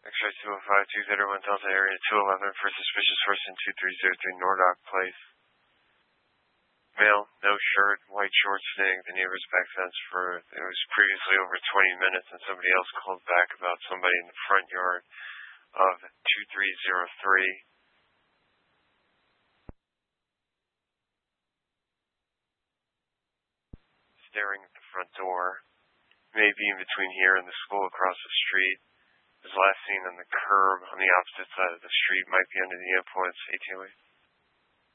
X-ray 205, 201 Delta area 211 for suspicious person 2303 Nordock Place. Male, no shirt, white shorts fitting the neighbor's back fence it was previously over 20 minutes and somebody else called back about somebody in the front yard of 2303. Staring at the front door, maybe in between here and the school across the street. Was last seen on the curb on the opposite side of the street, might be under the influence. 18